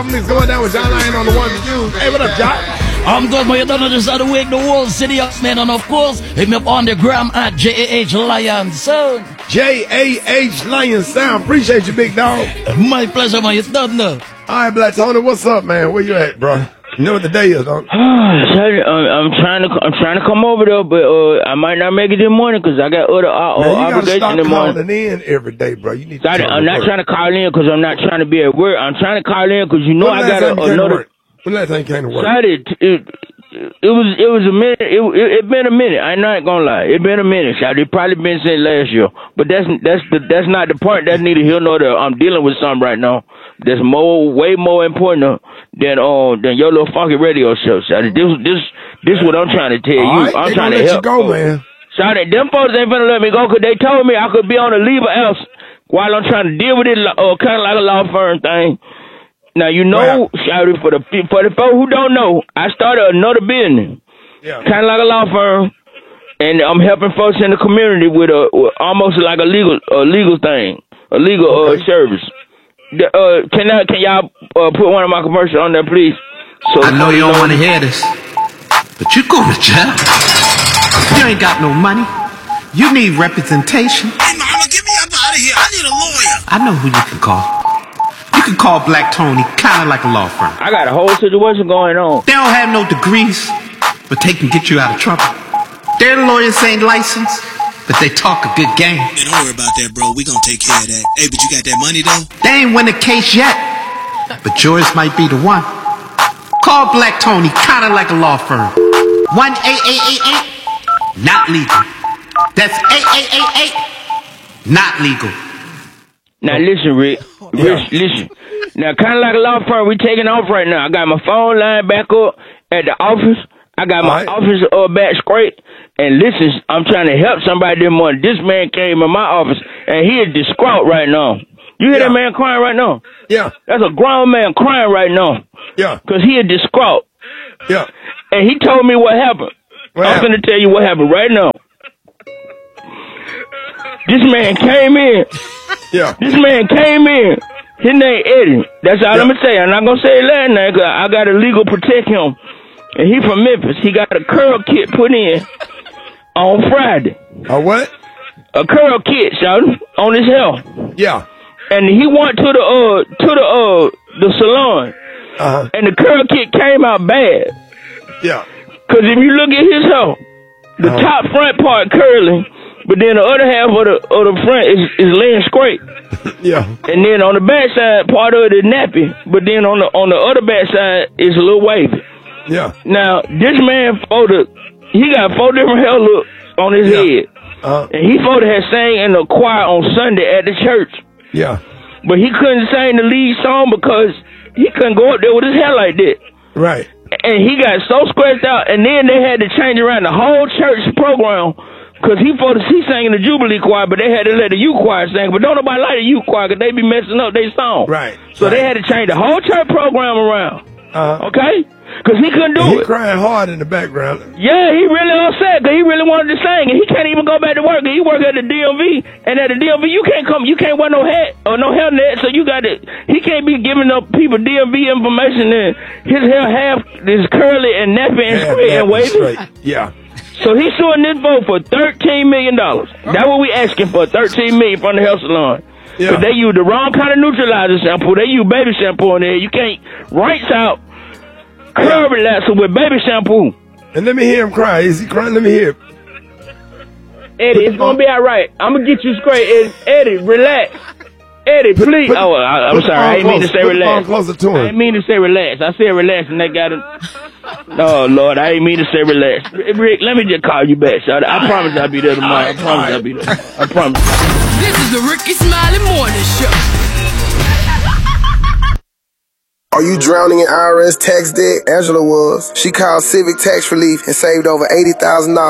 What's going down with John Lion on the one to do? Hey, what up, John? I'm good, but you don't know this how to wake the whole city up, man. And of course, hit me up on the gram at JAH Lion Sound. JAH Lion Sound. Appreciate you, big dog. My pleasure, man. You don't know. All right, Black Tony, what's up, man? Where you at, bro? You know what the day is, don't you? I'm trying to come over there, but I might not make it this morning because I got other obligations in the morning. Calling in every day, bro. You need to I'm not trying to call in because I'm not trying to be at work. I'm trying to call in because you know I got another. When last time you came to work? It was a minute. It been a minute. I'm not gonna lie. It been a minute. It probably been since last year. But that's not the point. That's neither here nor there. I'm dealing with something right now that's way more important than your little funky radio show. This what I'm trying to tell you. Right, I'm trying to help. You go, man. Them folks ain't finna let me go because they told me I could be on a leave else while I'm trying to deal with it, kind of like a law firm thing. Now, you know, Shouty, for the folks who don't know, I started another business, kind of like a law firm, and I'm helping folks in the community with almost like a legal thing, a legal service. Can y'all put one of my commercials on there, please? So I know you don't want to hear this, but you go to jail. You ain't got no money. You need representation. Hey, mama, get me up out of here. I need a lawyer. I know who you can call. You can call Black Tony, kind of like a law firm. I got a whole situation going on. They don't have no degrees, but they can get you out of trouble. Their lawyers ain't licensed, but they talk a good game. Hey, don't worry about that, bro. We gonna take care of that. Hey, but you got that money, though? They ain't win a case yet, but yours might be the one. Call Black Tony, kind of like a law firm. 1-888-8, not legal. That's 888-8, not legal. Now listen, Rick. Listen. Now, kind of like a law firm, we taking off right now. I got my phone line back up at the office. I got my office back straight. And listen, I'm trying to help somebody this morning. This man came in my office, and he is distraught right now. You hear that man crying right now? Yeah. That's a grown man crying right now. Yeah. Because he is distraught. Yeah. And he told me what happened. I'm going to tell you what happened right now. This man came in. Yeah. This man came in. His name Eddie. That's all I'm going to say. I'm not going to say his last name because I got to legal protect him. And he from Memphis. He got a curl kit put in on Friday. A what? A curl kit, shouting on his hair. Yeah. And he went to the salon. And the curl kit came out bad. Yeah. Because if you look at his hair, the top front part curling, but then the other half of the front is laying straight. Yeah. And then on the back side, part of it is nappy, but then on the other back side is a little wavy. Yeah. Now, this man he got 4 different hair looks on his head. And he had sang in the choir on Sunday at the church. Yeah. But he couldn't sing the lead song because he couldn't go up there with his hair like that. Right. And he got so scratched out, and then they had to change around the whole church program because he sang in the Jubilee choir, but they had to let the youth choir sing. But don't nobody like the youth choir because they be messing up their song. Right. So they had to change the whole church program around. Okay? Because he couldn't do it. He crying hard in the background. Yeah, he really upset because he really wanted to sing, and he can't even go back to work. He work at the DMV, and at the DMV you can't wear no hat or no hairnet, so he can't be giving up people DMV information, and his hair half is curly and nappy and straight and wavy. Yeah. So he's suing this vote for $13 million. That's what we asking for, $13 million from the hair salon. Yeah. Because they use the wrong kind of neutralizer shampoo. They use baby shampoo in there. You can't rinse out curl relaxer with baby shampoo. And let me hear him cry. Is he crying? Let me hear him. Eddie, it's going to be all right. I'm going to get you straight. Eddie, relax. Eddie, please. I'm sorry. I didn't mean to say relax. Closer to him. I didn't mean to say relax. I said relax, and they got it. Oh, Lord, I didn't mean to say relax. Rick, let me just call you back, Shawty. I promise I'll be there tomorrow. I promise I'll be there. I promise. This is the Ricky Smiley Morning Show. Are you drowning in IRS tax debt? Angela was. She called Civic Tax Relief and saved over $80,000.